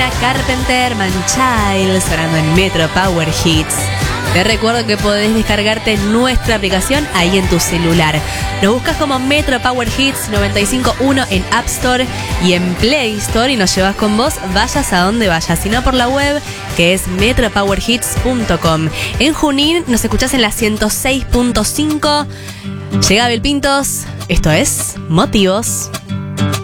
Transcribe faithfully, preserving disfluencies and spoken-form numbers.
Sabrina Carpenter, Manchild, sonando en Metro Power Hits. Te recuerdo que podés descargarte nuestra aplicación ahí en tu celular. Nos buscas como Metro Power Hits noventa y cinco punto uno en App Store y en Play Store y nos llevas con vos, vayas a donde vayas, sino por la web que es metro power hits punto com. En Junín nos escuchás en la ciento seis punto cinco. Llega Abel Pintos, esto es Motivos.